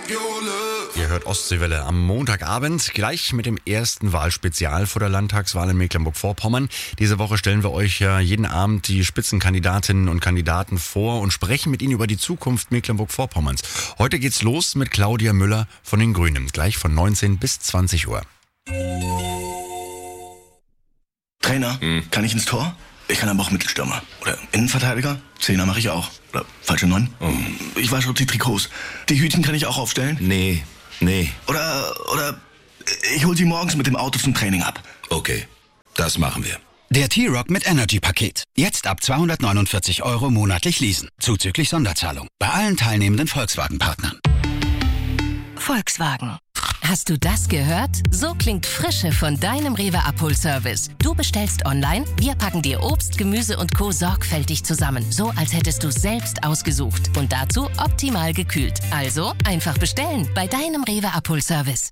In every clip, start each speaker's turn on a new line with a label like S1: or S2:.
S1: Ihr hört Ostseewelle am Montagabend, gleich mit dem ersten Wahlspezial vor der Landtagswahl in Mecklenburg-Vorpommern. Diese Woche stellen wir euch ja jeden Abend die Spitzenkandidatinnen und Kandidaten vor und sprechen mit ihnen über die Zukunft Mecklenburg-Vorpommerns. Heute geht's los mit Claudia Müller von den Grünen, gleich von 19 bis 20 Uhr.
S2: Trainer, kann ich ins Tor? Ich kann aber auch Mittelstürmer. Oder Innenverteidiger? Zehner mache ich auch. Oder falsche 9? Ich wasche auch die Trikots. Die Hütchen kann ich auch aufstellen?
S3: Nee.
S2: Oder ich hol sie morgens mit dem Auto zum Training ab.
S3: Okay, das machen wir.
S4: Der T-Roc mit Energy-Paket. Jetzt ab 249 € monatlich leasen. Zuzüglich Sonderzahlung. Bei allen teilnehmenden Volkswagen-Partnern.
S5: Volkswagen. Hast du das gehört? So klingt Frische von deinem Rewe-Abholservice. Du bestellst online, wir packen dir Obst, Gemüse und Co. sorgfältig zusammen. So, als hättest du es selbst ausgesucht. Und dazu optimal gekühlt. Also einfach bestellen bei deinem Rewe-Abholservice.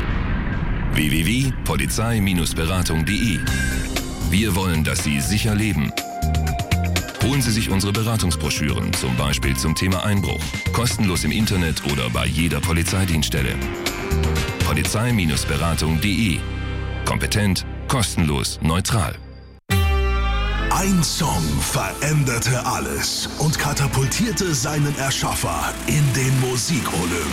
S6: www.polizei-beratung.de. Wir wollen, dass Sie sicher leben. Holen Sie sich unsere Beratungsbroschüren, zum Beispiel zum Thema Einbruch. Kostenlos im Internet oder bei jeder Polizeidienststelle. Polizei-beratung.de. Kompetent, kostenlos, neutral.
S7: Ein Song veränderte alles und katapultierte seinen Erschaffer in den Musikolymp.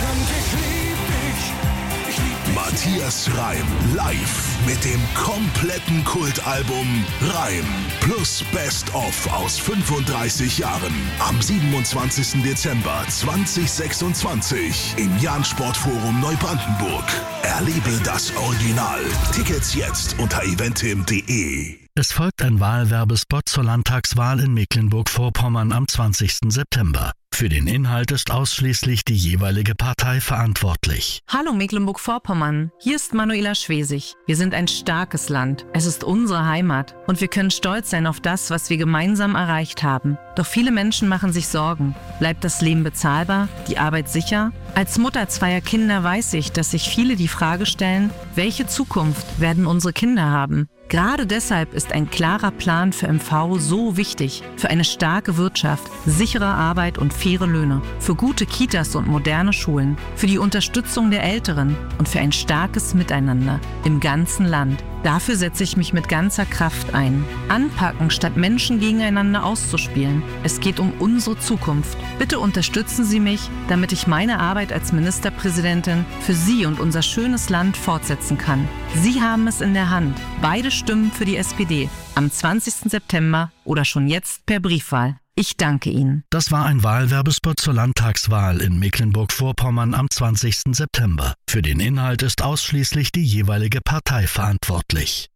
S7: Matthias Reim live mit dem kompletten Kultalbum Reim plus Best of aus 35 Jahren am 27. Dezember 2026 im Jahn-Sportforum Neubrandenburg. Erlebe das Original. Tickets jetzt unter eventim.de.
S8: Es folgt ein Wahlwerbespot zur Landtagswahl in Mecklenburg-Vorpommern am 20. September. Für den Inhalt ist ausschließlich die jeweilige Partei verantwortlich.
S9: Hallo Mecklenburg-Vorpommern, hier ist Manuela Schwesig. Wir sind ein starkes Land, es ist unsere Heimat und wir können stolz sein auf das, was wir gemeinsam erreicht haben. Doch viele Menschen machen sich Sorgen. Bleibt das Leben bezahlbar, die Arbeit sicher? Als Mutter zweier Kinder weiß ich, dass sich viele die Frage stellen, welche Zukunft werden unsere Kinder haben? Gerade deshalb ist ein klarer Plan für MV so wichtig. Für eine starke Wirtschaft, sichere Arbeit und faire Löhne. Für gute Kitas und moderne Schulen. Für die Unterstützung der Älteren und für ein starkes Miteinander im ganzen Land. Dafür setze ich mich mit ganzer Kraft ein. Anpacken, statt Menschen gegeneinander auszuspielen. Es geht um unsere Zukunft. Bitte unterstützen Sie mich, damit ich meine Arbeit als Ministerpräsidentin für Sie und unser schönes Land fortsetzen kann. Sie haben es in der Hand. Beide Stimmen für die SPD. Am 20. September oder schon jetzt per Briefwahl. Ich danke Ihnen.
S8: Das war ein Wahlwerbespot zur Landtagswahl in Mecklenburg-Vorpommern am 20. September. Für den Inhalt ist ausschließlich die jeweilige Partei verantwortlich.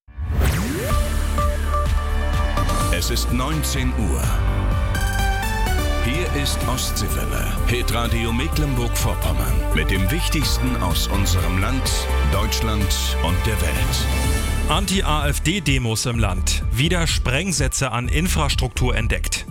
S7: Es ist 19 Uhr. Hier ist Ostseewelle, Hitradio Mecklenburg-Vorpommern mit dem Wichtigsten aus unserem Land, Deutschland und der Welt.
S10: Anti-AfD-Demos im Land. Wieder Sprengsätze an Infrastruktur entdeckt.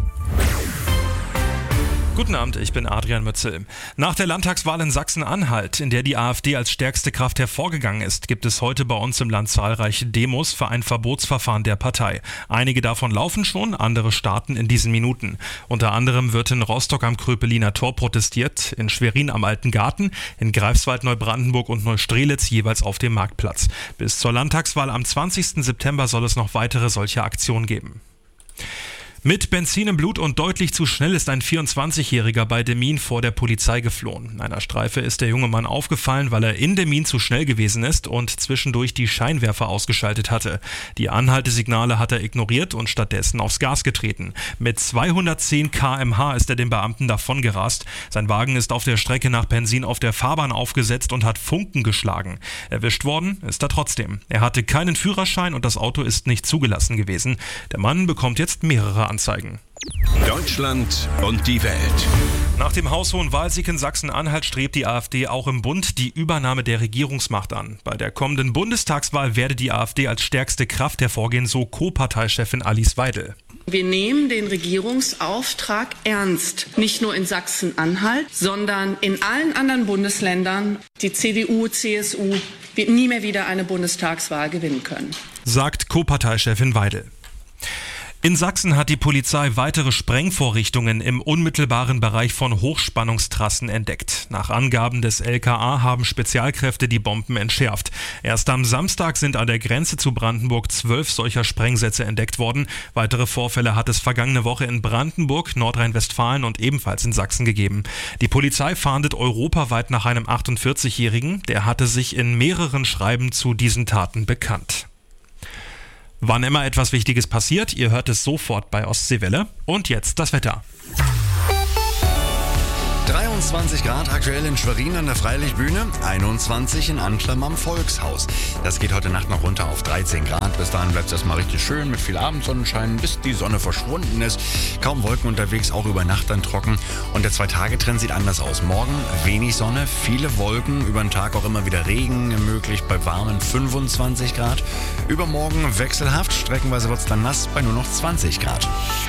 S10: Guten Abend, ich bin Adrian Mützel. Nach der Landtagswahl in Sachsen-Anhalt, in der die AfD als stärkste Kraft hervorgegangen ist, gibt es heute bei uns im Land zahlreiche Demos für ein Verbotsverfahren der Partei. Einige davon laufen schon, andere starten in diesen Minuten. Unter anderem wird in Rostock am Kröpeliner Tor protestiert, in Schwerin am Alten Garten, in Greifswald, Neubrandenburg und Neustrelitz jeweils auf dem Marktplatz. Bis zur Landtagswahl am 20. September soll es noch weitere solche Aktionen geben. Mit Benzin im Blut und deutlich zu schnell ist ein 24-Jähriger bei Demmin vor der Polizei geflohen. In einer Streife ist der junge Mann aufgefallen, weil er in Demmin zu schnell gewesen ist und zwischendurch die Scheinwerfer ausgeschaltet hatte. Die Anhaltesignale hat er ignoriert und stattdessen aufs Gas getreten. Mit 210 km/h ist er dem Beamten davongerast. Sein Wagen ist auf der Strecke nach Pensin auf der Fahrbahn aufgesetzt und hat Funken geschlagen. Erwischt worden ist er trotzdem. Er hatte keinen Führerschein und das Auto ist nicht zugelassen gewesen. Der Mann bekommt jetzt mehrere Anzeigen.
S7: Deutschland und die Welt.
S10: Nach dem haushohen Wahlsieg in Sachsen-Anhalt strebt die AfD auch im Bund die Übernahme der Regierungsmacht an. Bei der kommenden Bundestagswahl werde die AfD als stärkste Kraft hervorgehen, so Co-Parteichefin Alice Weidel.
S11: Wir nehmen den Regierungsauftrag ernst. Nicht nur in Sachsen-Anhalt, sondern in allen anderen Bundesländern. Die CDU, CSU wird nie mehr wieder eine Bundestagswahl gewinnen können,
S10: sagt Co-Parteichefin Weidel. In Sachsen hat die Polizei weitere Sprengvorrichtungen im unmittelbaren Bereich von Hochspannungstrassen entdeckt. Nach Angaben des LKA haben Spezialkräfte die Bomben entschärft. Erst am Samstag sind an der Grenze zu Brandenburg 12 solcher Sprengsätze entdeckt worden. Weitere Vorfälle hat es vergangene Woche in Brandenburg, Nordrhein-Westfalen und ebenfalls in Sachsen gegeben. Die Polizei fahndet europaweit nach einem 48-Jährigen. Der hatte sich in mehreren Schreiben zu diesen Taten bekannt. Wann immer etwas Wichtiges passiert, ihr hört es sofort bei Ostseewelle. Und jetzt das Wetter.
S1: 23 Grad aktuell in Schwerin an der Freilichtbühne, 21 in Anklam am Volkshaus. Das geht heute Nacht noch runter auf 13 Grad. Bis dahin bleibt es erstmal richtig schön mit viel Abendsonnenschein, bis die Sonne verschwunden ist. Kaum Wolken unterwegs, auch über Nacht dann trocken. Und der 2-Tage-Trend sieht anders aus. Morgen wenig Sonne, viele Wolken, über den Tag auch immer wieder Regen möglich bei warmen 25 Grad. Übermorgen wechselhaft, streckenweise wird es dann nass bei nur noch 20 Grad.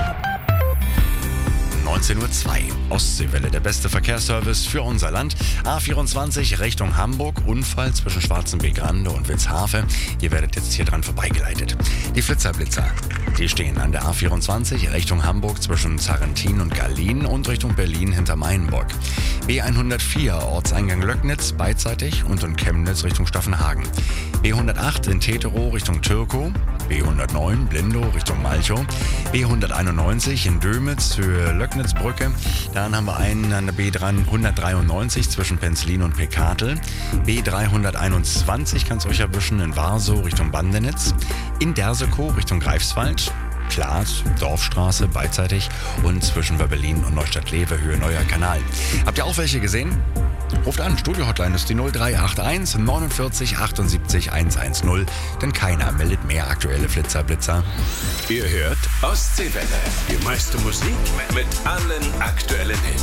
S1: 19:02 Uhr. Ostseewelle, der beste Verkehrsservice für unser Land. A24 Richtung Hamburg, Unfall zwischen Schwarzenbeek-Rande und Witzhafe. Ihr werdet jetzt hier dran vorbeigeleitet. Die Flitzer, die stehen an der A24 Richtung Hamburg zwischen Zarrentin und Gallien und Richtung Berlin hinter Mainburg. B104 Ortseingang Löcknitz beidseitig und in Chemnitz Richtung Staffenhagen. B108 in Teterow Richtung Türkow. B109 Blindow Richtung Malchow. B191 in Dömitz für Löcknitzbrücke. Dann haben wir einen an der B193 zwischen Penzlin und Pekatel. B321 kann es euch erwischen in Warsow Richtung Bandenitz. In Dersekow Richtung Greifswald. Klaas, Dorfstraße beidseitig und zwischen Wöbbelin und Neustadt-Lewe Höhe Neuer Kanal. Habt ihr auch welche gesehen? Ruft an, Studio-Hotline ist die 0381 49 78 110, denn keiner meldet mehr aktuelle Flitzer.
S7: Ihr hört Ostseewelle, die meiste Musik mit allen aktuellen Hits.